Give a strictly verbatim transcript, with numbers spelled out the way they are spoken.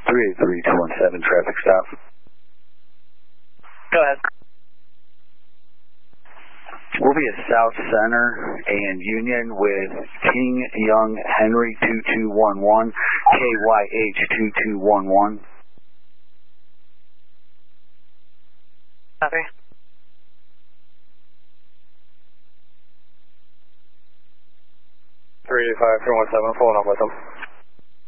three eight three two one seven, traffic stop. Go ahead. We'll be at South Center and Union with King Young Henry two two one one, K Y H two two one one. Copy. three eight five three one seven, pulling up with them.